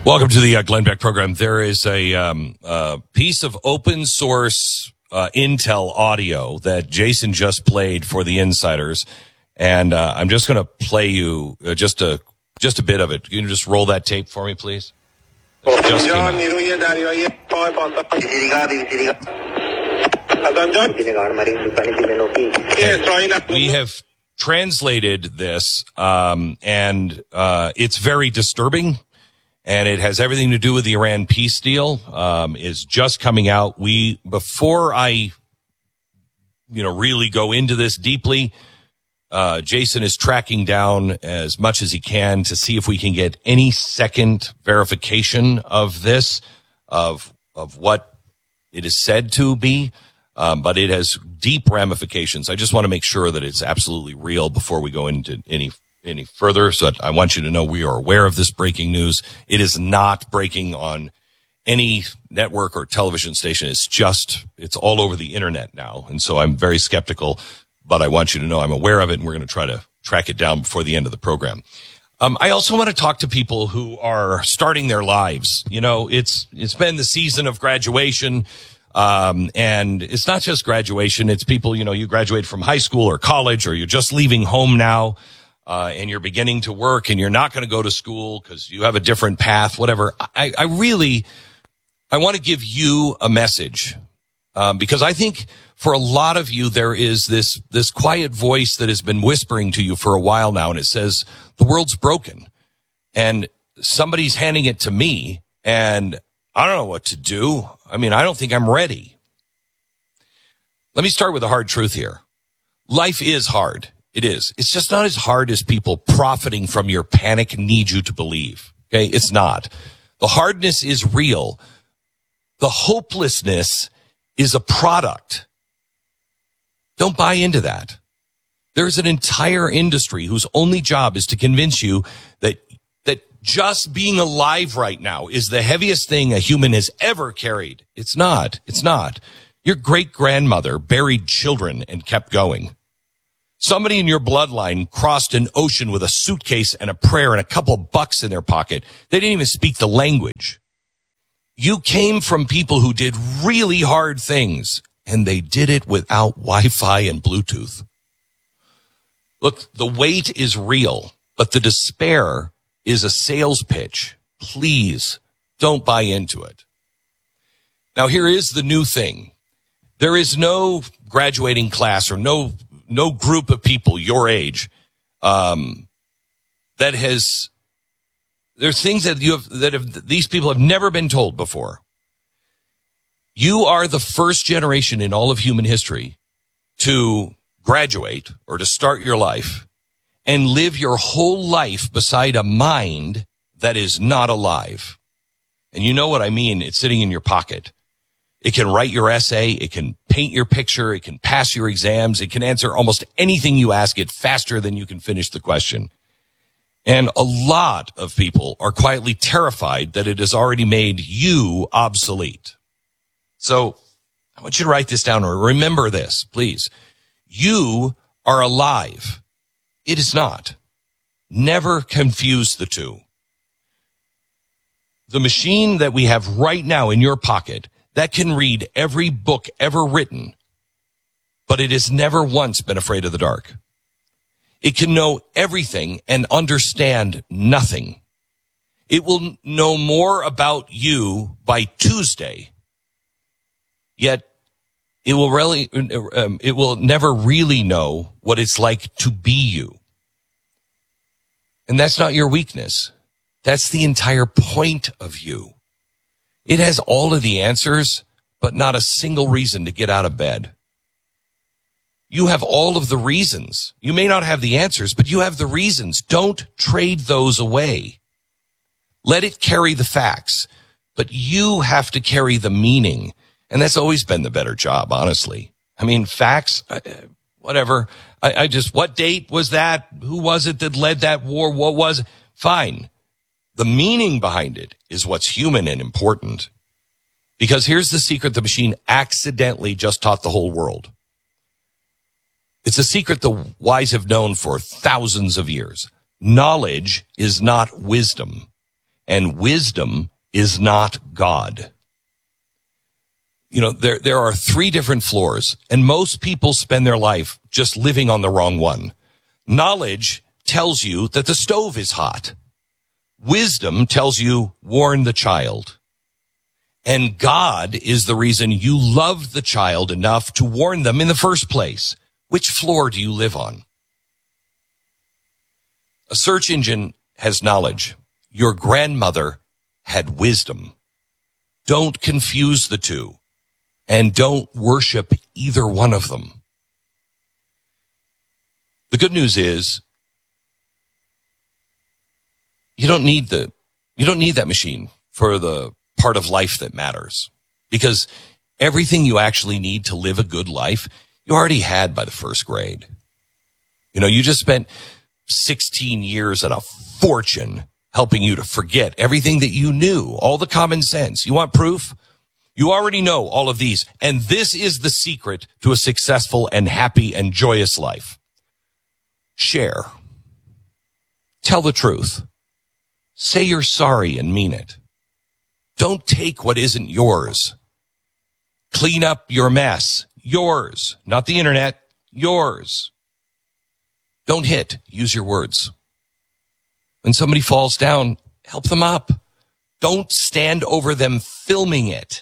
Welcome to the Glenn Beck program. There is a piece of open source Intel audio that Jason just played for the insiders, and I'm just going to play you just a bit of it. Can you just roll that tape for me, please? Just came out. We have translated this, and it's very disturbing. And it has everything to do with the Iran peace deal, is just coming out. Before I, really go into this deeply, Jason is tracking down as much as he can to see if we can get any second verification of this, of what it is said to be. But it has deep ramifications. I just want to make sure that it's absolutely real before we go into any further. So I want you to know we are aware of this breaking news. It is not breaking on any network or television station. It's all over the internet now. And so I'm very skeptical, but I want you to know I'm aware of it, and we're going to try to track it down before the end of the program. I also want to talk to people who are starting their lives. It's been the season of graduation. And it's not just graduation. It's people, you graduate from high school or college, or you're just leaving home now. And you're beginning to work, and you're not going to go to school because you have a different path, whatever. I want to give you a message, because I think for a lot of you, there is this quiet voice that has been whispering to you for a while now. And it says, the world's broken, and somebody's handing it to me, and I don't know what to do. I don't think I'm ready. Let me start with the hard truth here. Life is hard. It is. It's just not as hard as people profiting from your panic need you to believe. Okay? It's not. The hardness is real. The hopelessness is a product. Don't buy into that. There's an entire industry whose only job is to convince you that just being alive right now is the heaviest thing a human has ever carried. It's not. It's not. Your great-grandmother buried children and kept going. Somebody in your bloodline crossed an ocean with a suitcase and a prayer and a couple of bucks in their pocket. They didn't even speak the language. You came from people who did really hard things, and they did it without Wi-Fi and Bluetooth. Look, the weight is real, but the despair is a sales pitch. Please don't buy into it. Now, here is the new thing. There is no graduating class or no group of people your age there's things that these people have never been told before. You are the first generation in all of human history to graduate or to start your life and live your whole life beside a mind that is not alive. And you know what I mean? It's sitting in your pocket. It can write your essay. It can paint your picture. It can pass your exams. It can answer almost anything you ask it faster than you can finish the question. And a lot of people are quietly terrified that it has already made you obsolete. So I want you to write this down, or remember this, please. You are alive. It is not. Never confuse the two. The machine that we have right now in your pocket that can read every book ever written, but it has never once been afraid of the dark. It can know everything and understand nothing. It will know more about you by Tuesday, yet it will never really know what it's like to be you. And that's not your weakness. That's the entire point of you. It has all of the answers, but not a single reason to get out of bed. You have all of the reasons. You may not have the answers, but you have the reasons. Don't trade those away. Let it carry the facts, but you have to carry the meaning. And that's always been the better job, honestly. Facts, whatever. What date was that? Who was it that led that war? What was it? Fine. The meaning behind it is what's human and important. Because here's the secret the machine accidentally just taught the whole world. It's a secret the wise have known for thousands of years. Knowledge is not wisdom. and wisdom is not God. You know, there are 3 different floors, and most people spend their life just living on the wrong one. Knowledge tells you that the stove is hot. Wisdom tells you, warn the child. And God is the reason you loved the child enough to warn them in the first place. Which floor do you live on? A search engine has knowledge. Your grandmother had wisdom. Don't confuse the two, and don't worship either one of them. The good news is you don't need that machine for the part of life that matters, because everything you actually need to live a good life, you already had by the first grade. You know, you just spent 16 years and a fortune helping you to forget everything that you knew, all the common sense. You want proof? You already know all of these. And this is the secret to a successful and happy and joyous life. Share. Tell the truth. Say you're sorry and mean it. Don't take what isn't yours. Clean up your mess. Yours, not the internet. Yours. Don't hit. Use your words. When somebody falls down, help them up. Don't stand over them filming it.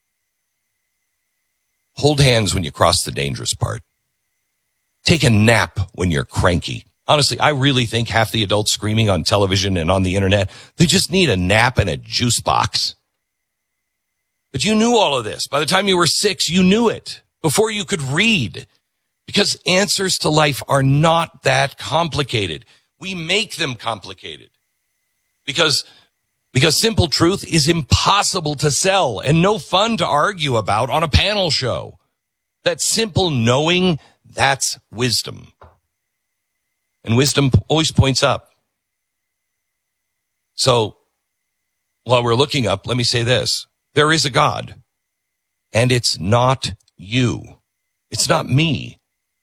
Hold hands when you cross the dangerous part. Take a nap when you're cranky. Honestly, I really think half the adults screaming on television and on the internet, they just need a nap and a juice box. But you knew all of this. By the time you were 6, you knew it before you could read, because answers to life are not that complicated. We make them complicated because simple truth is impossible to sell and no fun to argue about on a panel show. That simple knowing, that's wisdom. And wisdom always points up. So while we're looking up, let me say this. There is a God, and it's not you. It's not me.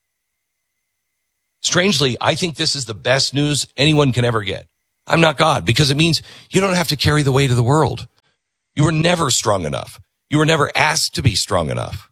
Strangely, I think this is the best news anyone can ever get. I'm not God, because it means you don't have to carry the weight of the world. You were never strong enough. You were never asked to be strong enough.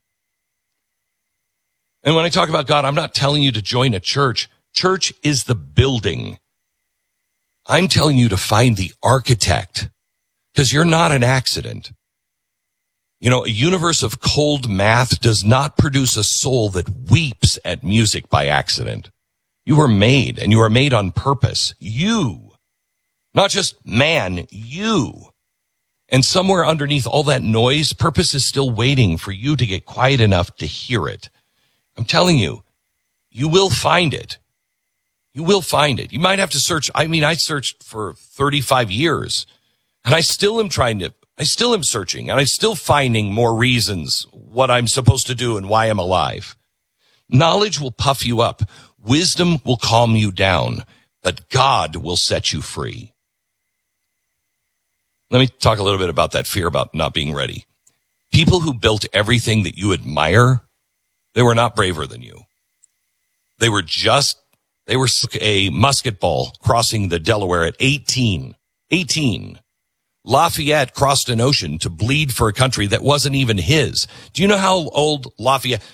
And when I talk about God, I'm not telling you to join a church. Church is the building. I'm telling you to find the architect, because you're not an accident. You know, a universe of cold math does not produce a soul that weeps at music by accident. You were made, and you are made on purpose. You. Not just man, you. And somewhere underneath all that noise, purpose is still waiting for you to get quiet enough to hear it. I'm telling you, you will find it. You will find it. You might have to search. I mean, I searched for 35 years, and I still am searching, and I'm still finding more reasons what I'm supposed to do and why I'm alive. Knowledge will puff you up. Wisdom will calm you down, but God will set you free. Let me talk a little bit about that fear about not being ready. People who built everything that you admire, they were not braver than you. They were a musket ball crossing the Delaware at 18. 18. Lafayette crossed an ocean to bleed for a country that wasn't even his. Do you know how old Lafayette,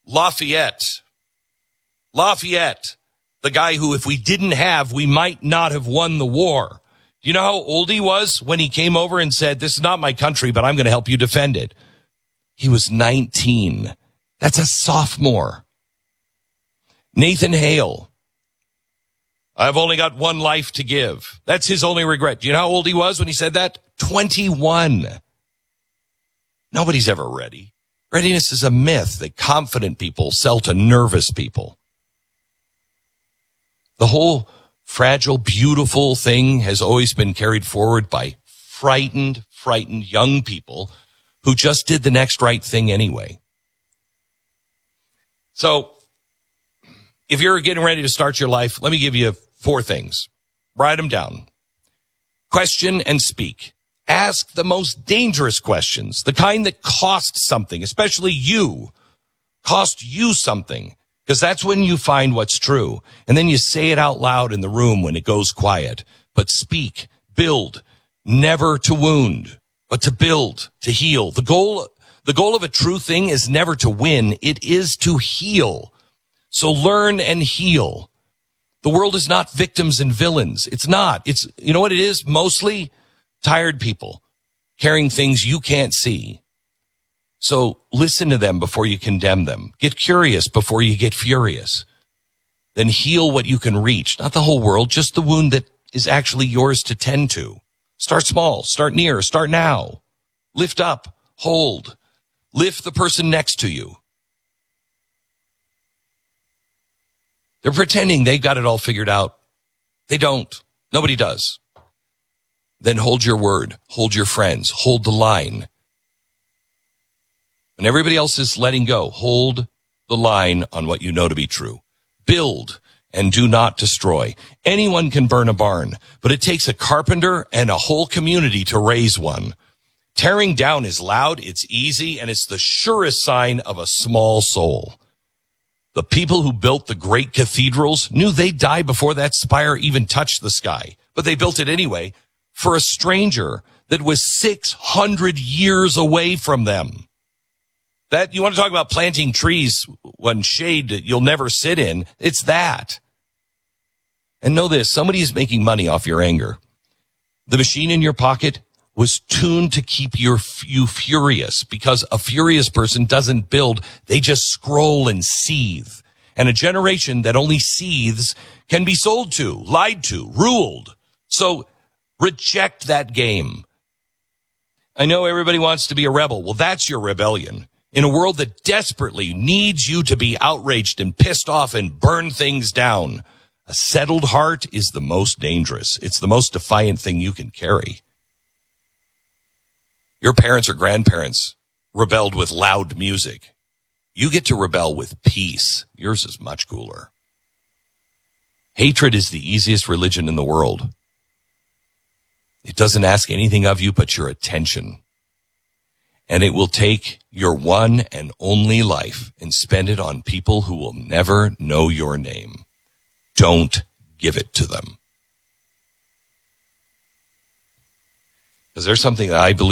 the guy who, if we didn't have, we might not have won the war. Do you know how old he was when he came over and said, this is not my country, but I'm going to help you defend it? He was 19. That's a sophomore. Nathan Hale. I've only got one life to give. That's his only regret. Do you know how old he was when he said that? 21. Nobody's ever ready. Readiness is a myth that confident people sell to nervous people. The whole fragile, beautiful thing has always been carried forward by frightened young people who just did the next right thing anyway. So, if you're getting ready to start your life, let me give you 4 things. Write them down. Question and speak. Ask the most dangerous questions, the kind that cost something, especially you. Cost you something, because that's when you find what's true. And then you say it out loud in the room when it goes quiet. But speak, build, never to wound, but to build, to heal. The goal of a true thing is never to win. It is to heal. So learn and heal. The world is not victims and villains. It's not. It's, you know what it is? Mostly tired people carrying things you can't see. So listen to them before you condemn them. Get curious before you get furious. Then heal what you can reach. Not the whole world, just the wound that is actually yours to tend to. Start small, start near, start now. Lift up, hold. Lift the person next to you. They're pretending they've got it all figured out. They don't. Nobody does. Then hold your word. Hold your friends. Hold the line. When everybody else is letting go, hold the line on what you know to be true. Build and do not destroy. Anyone can burn a barn, but it takes a carpenter and a whole community to raise one. Tearing down is loud, it's easy, and it's the surest sign of a small soul. The people who built the great cathedrals knew they'd die before that spire even touched the sky, but they built it anyway for a stranger that was 600 years away from them. That, you want to talk about planting trees when shade that you'll never sit in, it's that. And know this, somebody is making money off your anger. The machine in your pocket was tuned to keep you furious, because a furious person doesn't build, they just scroll and seethe. And a generation that only seethes can be sold to, lied to, ruled. So reject that game. I know everybody wants to be a rebel. Well, that's your rebellion. In a world that desperately needs you to be outraged and pissed off and burn things down, a settled heart is the most dangerous. It's the most defiant thing you can carry. Your parents or grandparents rebelled with loud music. You get to rebel with peace. Yours is much cooler. Hatred is the easiest religion in the world. It doesn't ask anything of you but your attention. And it will take your one and only life and spend it on people who will never know your name. Don't give it to them. Because there's something that I believe